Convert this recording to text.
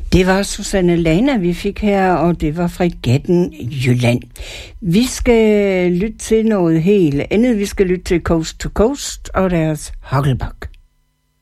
Det var Susanne Lana, vi fik her, og det var Fregatten Jylland. Vi skal lytte til noget helt andet. Vi skal lytte til Coast to Coast og deres Hucklebuck.